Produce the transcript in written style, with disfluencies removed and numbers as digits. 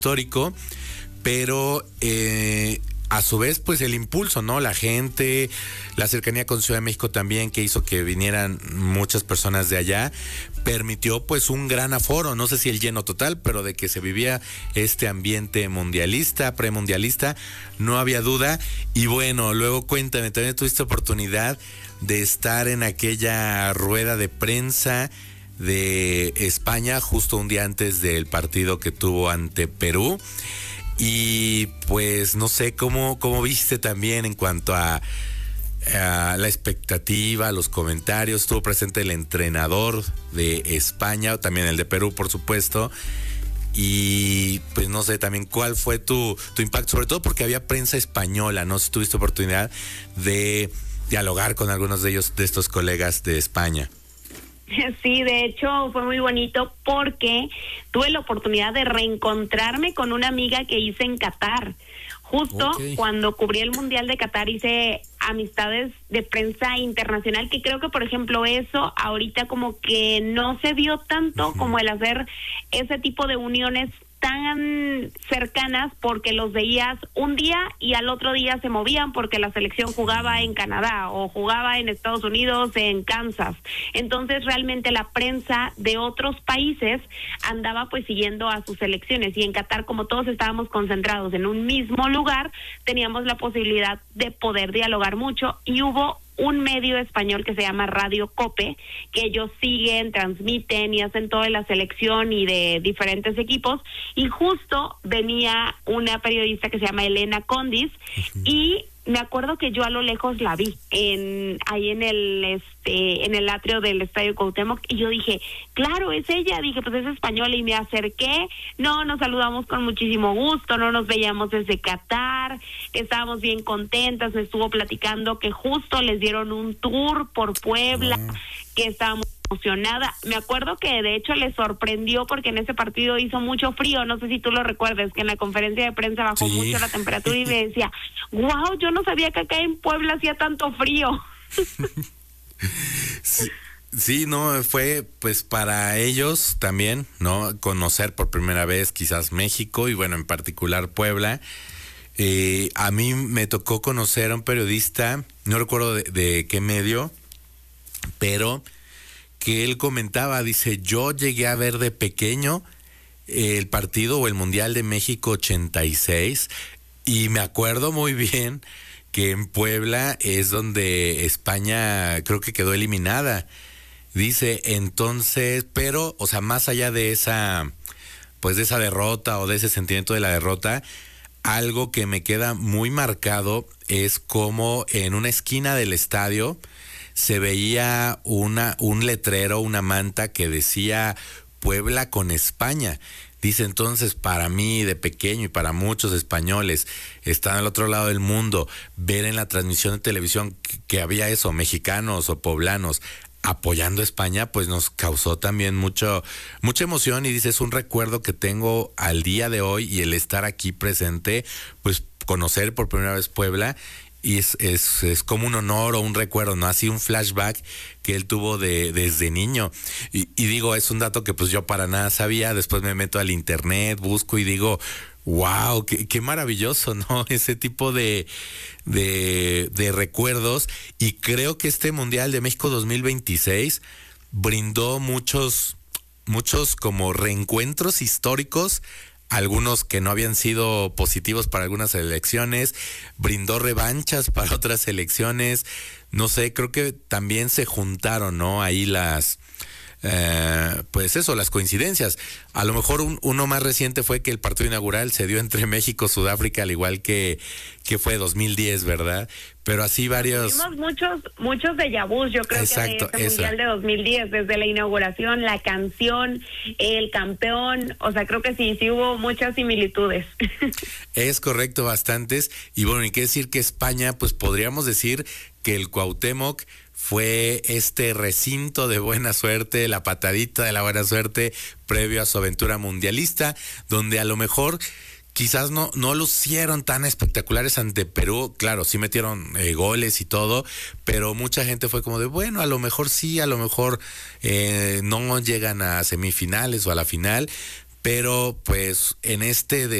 histórico, pero a su vez, pues el impulso, ¿no? La gente, la cercanía con Ciudad de México también, que hizo que vinieran muchas personas de allá, permitió pues un gran aforo, no sé si el lleno total, pero de que se vivía este ambiente mundialista, premundialista, no había duda. Y bueno, luego cuéntame, también tuviste oportunidad de estar en aquella rueda de prensa de España justo un día antes del partido que tuvo ante Perú. Y pues no sé cómo viste también en cuanto a la expectativa, los comentarios. Estuvo presente el entrenador de España, también el de Perú, por supuesto. Y pues no sé también cuál fue tu impacto, sobre todo porque había prensa española. No sé si tuviste oportunidad de dialogar con algunos de ellos, de estos colegas de España. Sí, de hecho fue muy bonito porque tuve la oportunidad de reencontrarme con una amiga que hice en Qatar. Justo cuando cubrí el Mundial de Qatar hice amistades de prensa internacional, que creo que, por ejemplo, eso ahorita como que no se vio tanto como el hacer ese tipo de uniones tan cercanas, porque los veías un día y al otro día se movían porque la selección jugaba en Canadá o jugaba en Estados Unidos, en Kansas. Entonces realmente la prensa de otros países andaba pues siguiendo a sus selecciones, y en Qatar, como todos estábamos concentrados en un mismo lugar, teníamos la posibilidad de poder dialogar mucho, y hubo un medio español que se llama Radio Cope, que ellos siguen, transmiten y hacen toda la selección y de diferentes equipos, y justo venía una periodista que se llama Elena Condis, y me acuerdo que yo a lo lejos la vi ahí en el atrio del Estadio Cuauhtémoc, y yo dije, claro, es ella. Dije, pues es española, y me acerqué. No, nos saludamos con muchísimo gusto, no nos veíamos desde Qatar, estábamos bien contentas. Me estuvo platicando que justo les dieron un tour por Puebla, que estábamos emocionada. Me acuerdo que de hecho les sorprendió porque en ese partido hizo mucho frío, no sé si tú lo recuerdas, que en la conferencia de prensa bajó mucho la temperatura, y me decía, wow, yo no sabía que acá en Puebla hacía tanto frío. Sí, no, fue pues para ellos también, ¿no? Conocer por primera vez quizás México, y bueno, en particular Puebla. A mí me tocó conocer a un periodista, no recuerdo de qué medio, pero que él comentaba, dice, yo llegué a ver de pequeño el partido o el Mundial de México 86, y me acuerdo muy bien que en Puebla es donde España creo que quedó eliminada. Dice, entonces, pero, o sea, más allá de esa, pues de esa derrota o de ese sentimiento de la derrota, algo que me queda muy marcado es como en una esquina del estadio se veía un letrero, una manta que decía Puebla con España. Dice, entonces, para mí de pequeño y para muchos españoles, están al otro lado del mundo, ver en la transmisión de televisión que había eso, mexicanos o poblanos apoyando a España, pues nos causó también mucha emoción. Y dice, es un recuerdo que tengo al día de hoy, y el estar aquí presente, pues conocer por primera vez Puebla, y es como un honor o un recuerdo, ¿no? Así un flashback que él tuvo desde niño. Y digo, es un dato que pues yo para nada sabía. Después me meto al internet, busco y digo, wow, qué maravilloso, ¿no? Ese tipo de recuerdos. Y creo que este Mundial de México 2026 brindó muchos como reencuentros históricos, algunos que no habían sido positivos para algunas elecciones, brindó revanchas para otras elecciones. No sé, creo que también se juntaron, ¿no? Ahí las coincidencias. A lo mejor uno más reciente fue que el partido inaugural se dio entre México y Sudáfrica, al igual que fue 2010, ¿verdad? Pero así varios... Tuvimos muchos déjà vus, yo creo. Exacto, que de ese Mundial de 2010, desde la inauguración, la canción, el campeón, o sea, creo que sí hubo muchas similitudes. Es correcto, bastantes. Y bueno, hay que decir que España, pues podríamos decir que el Cuauhtémoc fue este recinto de buena suerte, la patadita de la buena suerte previo a su aventura mundialista, donde a lo mejor quizás no lucieron tan espectaculares ante Perú. Claro, sí metieron goles y todo, pero mucha gente fue como de, bueno, a lo mejor sí, a lo mejor no llegan a semifinales o a la final, pero pues en este